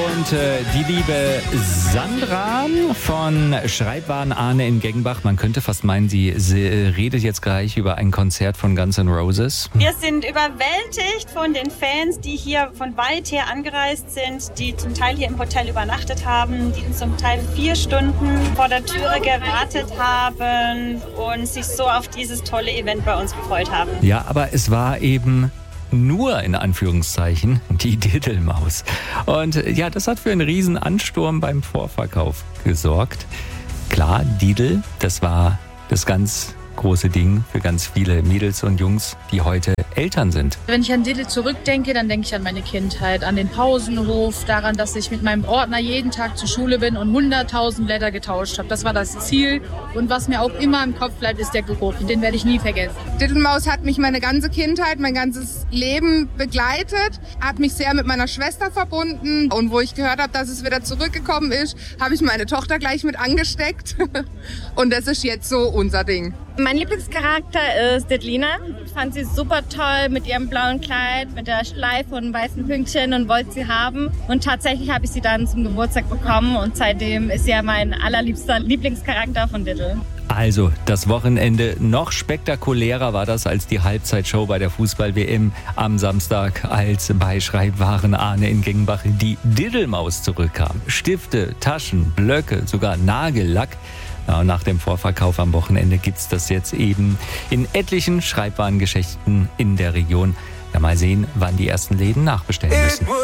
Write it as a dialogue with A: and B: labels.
A: Und die liebe Sandra von Schreibwaren Ahne in Gengenbach, man könnte fast meinen, sie redet jetzt gleich über ein Konzert von Guns N' Roses.
B: Wir sind überwältigt von den Fans, die hier von weit her angereist sind, die zum Teil hier im Hotel übernachtet haben, die zum Teil 4 Stunden vor der Türe gewartet haben und sich so auf dieses tolle Event bei uns gefreut haben.
A: Ja, aber es war eben nur in Anführungszeichen die Diddelmaus. Und ja, das hat für einen riesen Ansturm beim Vorverkauf gesorgt. Klar, Didel, das war das ganz große Ding für ganz viele Mädels und Jungs, die heute Eltern sind.
C: Wenn ich an Didel zurückdenke, dann denke ich an meine Kindheit, an den Pausenhof, daran, dass ich mit meinem Ordner jeden Tag zur Schule bin und 100.000 Blätter getauscht habe. Das war das Ziel. Und was mir auch immer im Kopf bleibt, ist der Geruch. Den werde ich nie vergessen.
D: Diddelmaus hat mich meine ganze Kindheit, mein ganzes Leben begleitet, hat mich sehr mit meiner Schwester verbunden. Und wo ich gehört habe, dass es wieder zurückgekommen ist, habe ich meine Tochter gleich mit angesteckt. Und das ist jetzt so unser Ding.
E: Mein Lieblingscharakter ist Diddlina. Ich fand sie super toll mit ihrem blauen Kleid, mit der Schleife und weißen Pünktchen und wollte sie haben. Und tatsächlich habe ich sie dann zum Geburtstag bekommen und seitdem ist sie ja mein allerliebster Lieblingscharakter von Diddle.
A: Also, das Wochenende noch spektakulärer war das als die Halbzeitshow bei der Fußball-WM am Samstag, als bei Schreibwaren Ahne in Gengenbach die Diddelmaus zurückkam. Stifte, Taschen, Blöcke, sogar Nagellack. Ja, nach dem Vorverkauf am Wochenende gibt's das jetzt eben in etlichen Schreibwarengeschäften in der Region. Ja, mal sehen, wann die ersten Läden nachbestellen müssen.